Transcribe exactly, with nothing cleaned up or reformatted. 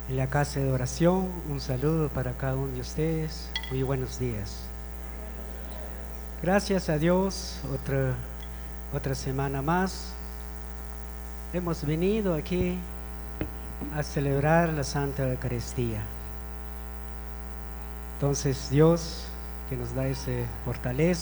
en la casa de oración. Un saludo para cada uno de ustedes. Muy buenos días. Gracias a Dios, otra, otra semana más. Hemos venido aquí a celebrar la Santa Eucaristía. Entonces Dios, que nos da esa fortaleza,